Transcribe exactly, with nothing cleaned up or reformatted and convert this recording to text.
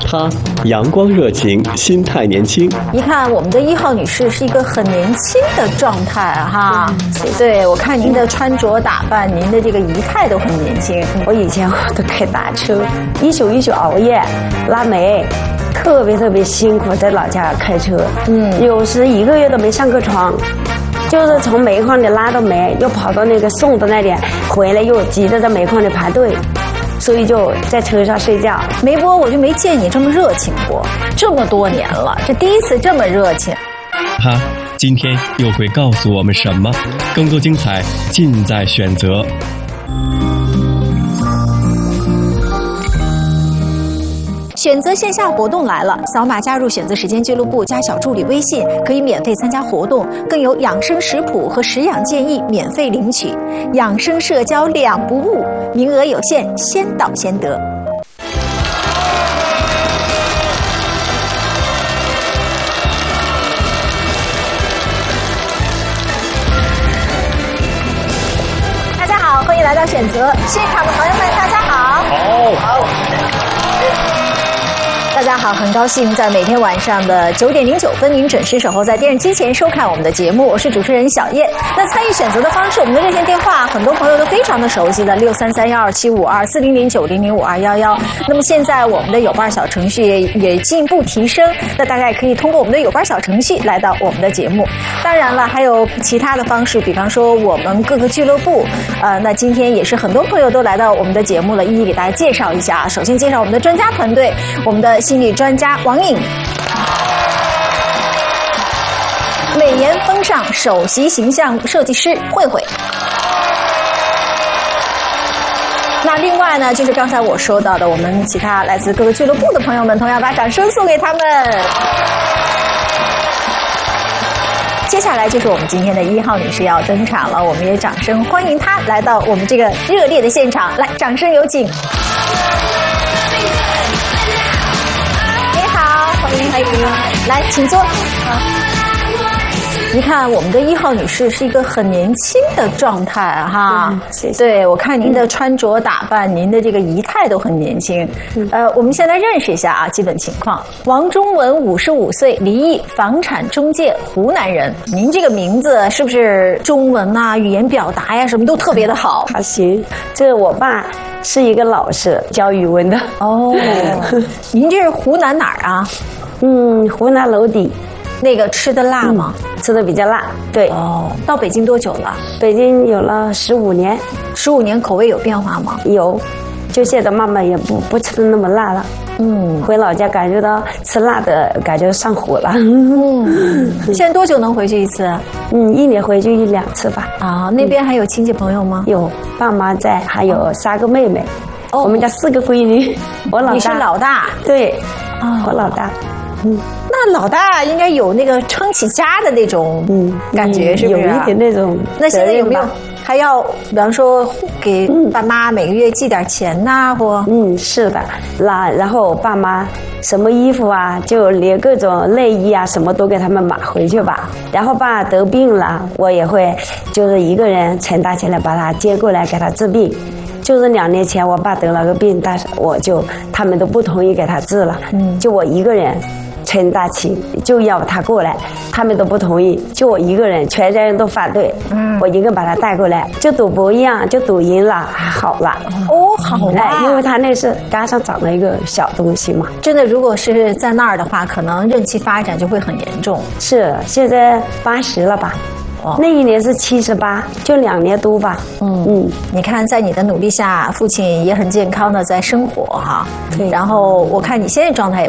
她阳光热情，心态年轻。 一看我们的一号女士是一个很年轻的状态哈，对，我看您的穿着打扮，您的这个仪态都很年轻。 我以前我都开大车，一宿一宿熬夜拉煤，特别特别辛苦，在老家开车，嗯，有时一个月都没上过床。就是从煤矿里拉到煤，又跑到那个送的那里，回来又急着在煤矿里排队，所以就在车上睡觉。 梅波，我就没见你这么热情过，这么多年了，这第一次这么热情。 他今天又会告诉我们什么？更多精彩尽在选择。 选择线下活动来了，扫码加入选择时间俱乐部，加小助理微信，可以免费参加活动，更有养生食谱和食养建议免费领取，养生社交两不误，名额有限，先到先得。大家好，欢迎来到选择现场的朋友们，大家好。 好，好。 大家好，很高兴在每天晚上的九点零九分，您准时守候在电视机前收看我们的节目。我是主持人小叶。那参与选择的方式，我们的热线电话，很多朋友都非常的熟悉的六三三幺二七五二四零零九零零五二幺幺。那么现在我们的有伴小程序也也进一步提升，那大家也可以通过我们的有伴小程序来到我们的节目。当然了，还有其他的方式，比方说我们各个俱乐部，呃，那今天也是很多朋友都来到我们的节目了，一一给大家介绍一下。首先介绍我们的专家团队，我们的心理专家王颖，美颜风尚首席形象设计师慧慧。那另外呢，就是刚才我说到的，我们其他来自各个俱乐部的朋友们，同样把掌声送给他们。接下来就是我们今天的一号女士要登场了，我们也掌声欢迎她来到我们这个热烈的现场，来，掌声有请。欢迎，来，请坐。你看，我们的一号女士是一个很年轻的状态哈。嗯、谢谢。对，我看您的穿着打扮，嗯、您的这个仪态都很年轻。嗯、呃，我们先来认识一下啊，基本情况。王中文，五十五岁，离异，房产中介，湖南人。您这个名字是不是中文啊、语言表达呀，什么都特别的好？ 还行。这我爸是一个老师，教语文的。哦， 您这是湖南哪儿啊？ 嗯，湖南娄底。 那个吃的辣吗？ 嗯、吃的比较辣，对。 哦，到北京多久了？ 北京有了十五年。 十五年口味有变化吗？ 有，就现在慢慢也不不吃的那么辣了。嗯，回老家感觉到吃辣的感觉上火了。 嗯，现在多久能回去一次？ 嗯，一年回去一两次吧。 啊，那边还有亲戚朋友吗？ 有，爸妈在，还有三个妹妹。哦，我们家四个闺女，我老大。 你是老大？ 对，啊，我老大。 嗯，那老大应该有那个撑起家的那种感觉，嗯、是不是？ 有一点那种。 那现在有没有还要，比方说给爸妈每个月寄点钱呐、啊，或？ 嗯，是的。那然后爸妈什么衣服啊，就连各种内衣啊，什么都给他们买回去吧。然后爸得病了，我也会就是一个人承担起来，把他接过来给他治病。就是两年前我爸得了个病，但是我就他们都不同意给他治了，嗯，就我一个人承担起，就要他过来，他们都不同意，就我一个人，全家人都反对，嗯，我一个人把他带过来，就赌博一样，就赌赢了，还好了， 哦，好了、 哎，因为他那是肝上长了一个小东西嘛， 真的，如果是在那儿的话，可能任期发展就会很严重。 是，现在八十了吧？哦、那一年是七十八，就两年多吧。 嗯嗯，你看，在你的努力下，父亲也很健康的在生活哈。对。然后我看你现在状态也